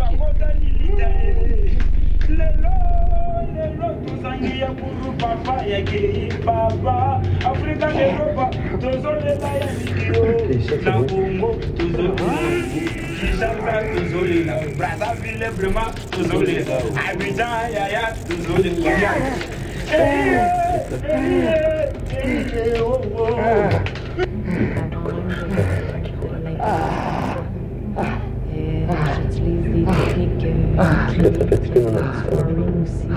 J'utilise des techniques aussi,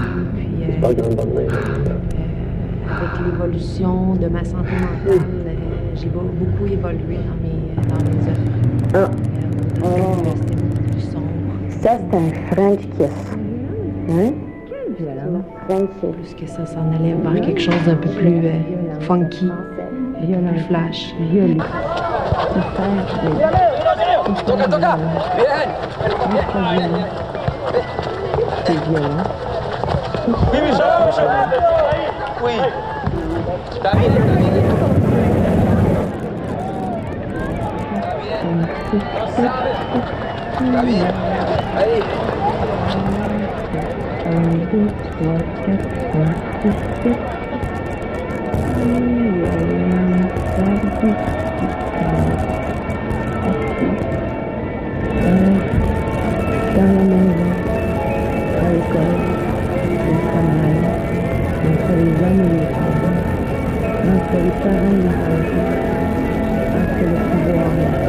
avec l'évolution de ma santé mentale, j'ai beaucoup évolué dans mes œuvres. C'était beaucoup plus sombre. Ça, c'est un French kiss. Hein? Plus que ça s'en allait vers quelque chose d'un peu plus funky, plus flash. Violet. Toca! C'est violent. Oui, Michel! Oui. David! David! Allez! 1, 2, 3, 4, 5, 6, 7.